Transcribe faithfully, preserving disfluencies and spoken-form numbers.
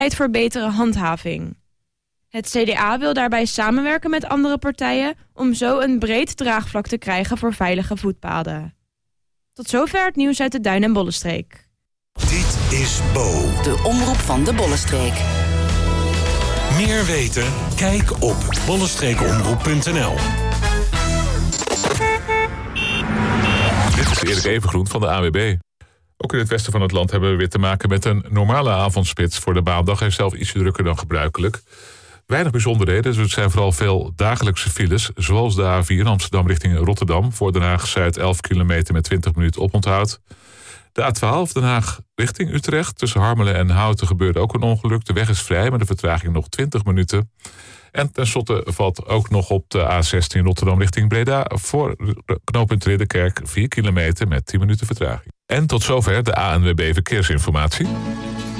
voor betere handhaving. Het C D A wil daarbij samenwerken met andere partijen om zo een breed draagvlak te krijgen voor veilige voetpaden. Tot zover het nieuws uit de Duin- en Bollenstreek. Dit is Bo, de omroep van de Bollenstreek. Meer weten? Kijk op bollenstreekomroep punt n l. Dit is Erik Evengroen van de A W B. Ook in het westen van het land hebben we weer te maken met een normale avondspits voor de maandag. Hij is zelf ietsje drukker dan gebruikelijk. Weinig bijzonderheden, dus het zijn vooral veel dagelijkse files. Zoals de A vier Amsterdam richting Rotterdam. Voor Den Haag Zuid elf kilometer met twintig minuten oponthoud. De A twaalf Den Haag richting Utrecht. Tussen Harmelen en Houten gebeurde ook een ongeluk. De weg is vrij, maar de vertraging nog twintig minuten. En tenslotte valt ook nog op de A zestien Rotterdam richting Breda. Voor knooppunt Ridderkerk vier kilometer met tien minuten vertraging. En tot zover de A N W B Verkeersinformatie.